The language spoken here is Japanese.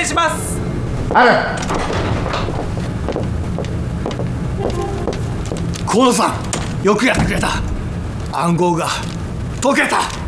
援します。 ある。 河野さん、よくやってくれた。暗号が解けた。